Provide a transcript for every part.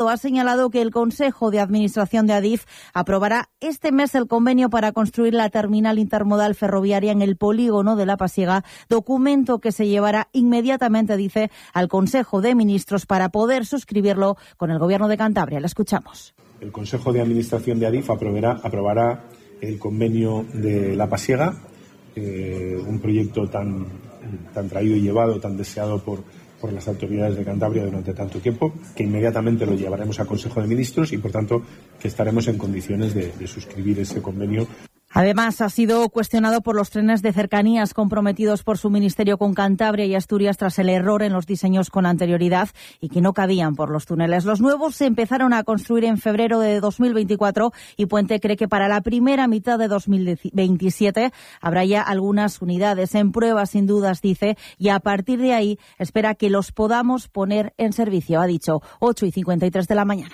ha señalado que el Consejo de Administración de Adif aprobará este mes el convenio para construir la terminal intermodal ferroviaria en el polígono de La Pasiega, documento que se llevará inmediatamente, dice, al Consejo de Ministros para poder suscribirlo con el Gobierno de Cantabria. La escuchamos. El Consejo de Administración de Adif aprobará el convenio de La Pasiega, un proyecto tan traído y llevado, tan deseado por las autoridades de Cantabria durante tanto tiempo, que inmediatamente lo llevaremos al Consejo de Ministros y, por tanto, que estaremos en condiciones de suscribir ese convenio. Además, ha sido cuestionado por los trenes de cercanías comprometidos por su ministerio con Cantabria y Asturias tras el error en los diseños con anterioridad y que no cabían por los túneles. Los nuevos se empezaron a construir en febrero de 2024 y Puente cree que para la primera mitad de 2027 habrá ya algunas unidades en prueba, sin dudas, dice, y a partir de ahí espera que los podamos poner en servicio. Ha dicho 8:53 de la mañana.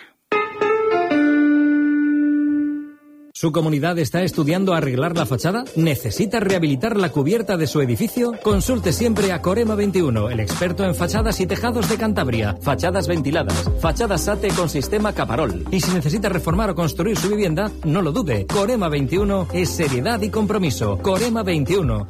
¿Su comunidad está estudiando arreglar la fachada? ¿Necesita rehabilitar la cubierta de su edificio? Consulte siempre a Corema 21, el experto en fachadas y tejados de Cantabria. Fachadas ventiladas, fachadas SATE con sistema Caparol. Y si necesita reformar o construir su vivienda, no lo dude. Corema 21 es seriedad y compromiso. Corema 21,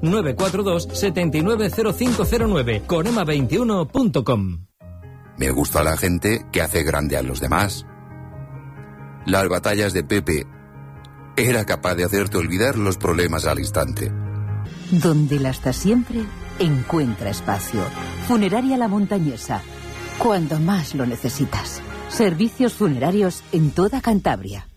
942-790509. Corema21.com. Me gusta la gente que hace grande a los demás. Las batallas de Pepe. Era capaz de hacerte olvidar los problemas al instante. Donde la está siempre, encuentra espacio. Funeraria La Montañesa. Cuando más lo necesitas. Servicios funerarios en toda Cantabria.